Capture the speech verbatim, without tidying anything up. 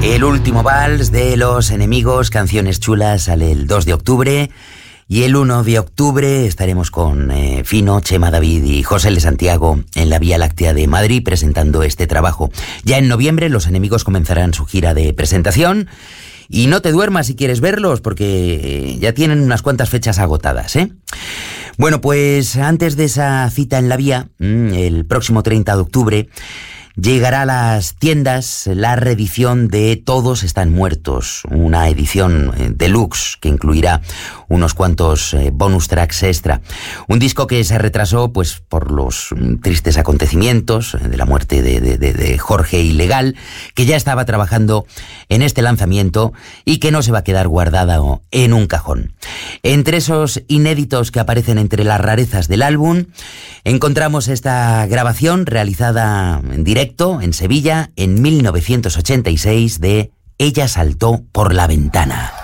El último vals de Los Enemigos, Canciones Chulas, sale el dos de octubre. Y el uno de octubre estaremos con eh, Fino, Chema David y José L. Santiago en la Vía Láctea de Madrid presentando este trabajo. Ya en noviembre Los Enemigos comenzarán su gira de presentación. Y no te duermas si quieres verlos, porque ya tienen unas cuantas fechas agotadas, ¿eh? Bueno, pues antes de esa cita en la Vía, el próximo treinta de octubre, llegará a las tiendas la reedición de Todos están muertos, una edición eh, deluxe que incluirá unos cuantos eh, bonus tracks extra. Un disco que se retrasó pues por los mm, tristes acontecimientos eh, de la muerte de, de, de, de Jorge Ilegal, que ya estaba trabajando en este lanzamiento y que no se va a quedar guardada en un cajón. Entre esos inéditos que aparecen entre las rarezas del álbum, encontramos esta grabación realizada en directo en Sevilla en mil novecientos ochenta y seis de Ella saltó por la ventana.